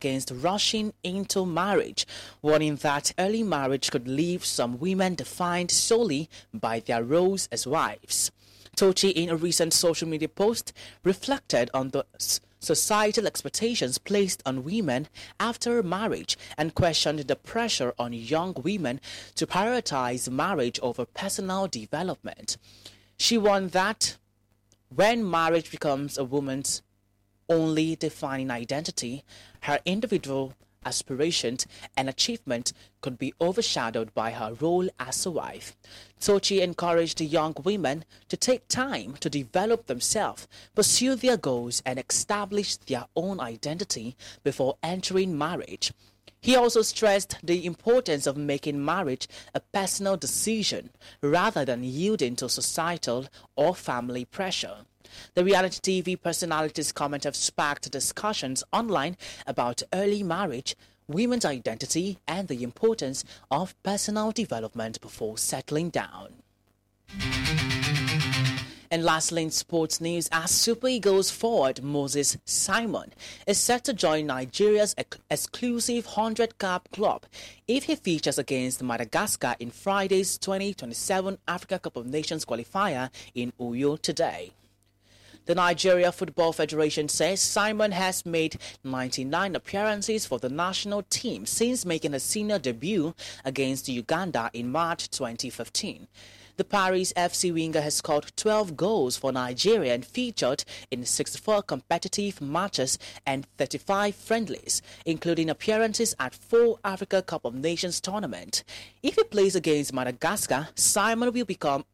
against rushing into marriage, warning that early marriage could leave some women defined solely by their roles as wives. Tochi, in a recent social media post, reflected on the societal expectations placed on women after marriage and questioned the pressure on young women to prioritize marriage over personal development. She warned that when marriage becomes a woman's only defining identity, her individual aspirations and achievement could be overshadowed by her role as a wife. Tochi encouraged young women to take time to develop themselves, pursue their goals, and establish their own identity before entering marriage. He also stressed the importance of making marriage a personal decision rather than yielding to societal or family pressure. The reality TV personality's comments have sparked discussions online about early marriage, women's identity, and the importance of personal development before settling down. And lastly, in sports news, as Super Eagles forward Moses Simon is set to join Nigeria's exclusive 100 Cup club if he features against Madagascar in Friday's 2027 Africa Cup of Nations qualifier in Uyo today. The Nigeria Football Federation says Simon has made 99 appearances for the national team since making a senior debut against Uganda in March 2015. The Paris FC winger has scored 12 goals for Nigeria and featured in 64 competitive matches and 35 friendlies, including appearances at 4 Africa Cup of Nations tournament. If he plays against Madagascar, Simon will become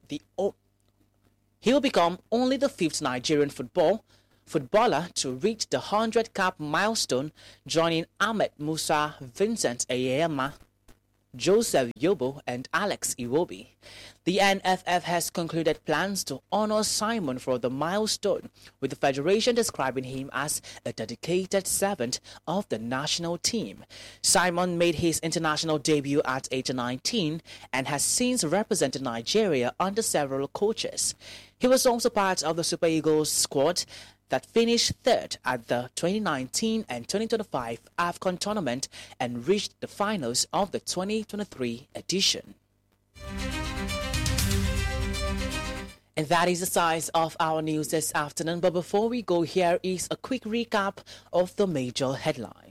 only the 5th Nigerian footballer to reach the 100 Cup milestone, joining Ahmed Musa, Vincent Ayema, Joseph Yobo, and Alex Iwobi. The NFF has concluded plans to honor Simon for the milestone, with the federation describing him as a dedicated servant of the national team. Simon made his international debut at age 19 and has since represented Nigeria under several coaches. He was also part of the Super Eagles squad that finished third at the 2019 and 2025 AFCON tournament and reached the finals of the 2023 edition. And that is the size of our news this afternoon. But before we go, here is a quick recap of the major headlines.